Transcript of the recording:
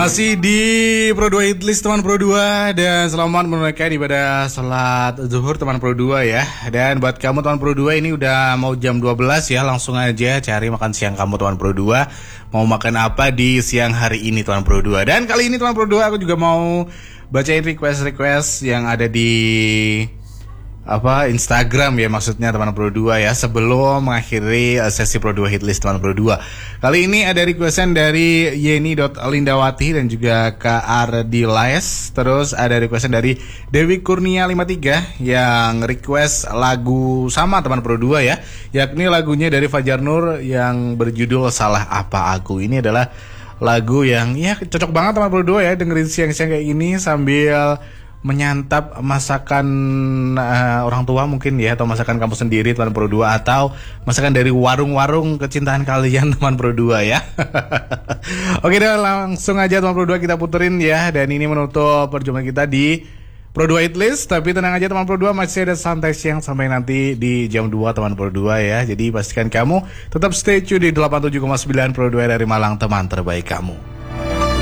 Masih di Pro 2 Hitlist teman Pro 2. Dan selamat menunaikan ibadah salat zuhur teman Pro 2 ya. Dan buat kamu teman Pro 2, ini udah mau jam 12 ya. Langsung aja cari makan siang kamu teman Pro 2. Mau makan apa di siang hari ini teman Pro 2. Dan kali ini teman Pro 2 aku juga mau bacain request yang ada di Instagram ya, maksudnya teman Pro 2 ya, sebelum mengakhiri sesi Pro 2 Hitlist teman Pro 2. Kali ini ada requestan dari Yeni.Lindawati dan juga Kak Ardiles. Terus ada requestan dari Dewi Kurnia 53 yang request lagu sama teman Pro 2 ya, yakni lagunya dari Fajar Nur yang berjudul Salah Apa Aku. Ini adalah lagu yang ya cocok banget teman Pro 2 ya, dengerin siang-siang kayak gini sambil menyantap masakan orang tua mungkin ya, atau masakan kamu sendiri teman Pro 2, atau masakan dari warung-warung kecintaan kalian teman Pro 2 ya. Oke deh, langsung aja teman Pro 2 kita puterin ya. Dan ini menutup perjumpaan kita di Pro 2 Hitlist. Tapi tenang aja teman Pro 2, masih ada santai siang sampai nanti di jam 2 teman Pro 2 ya. Jadi pastikan kamu tetap stay tune di 87,9 Pro 2 dari Malang, teman terbaik kamu.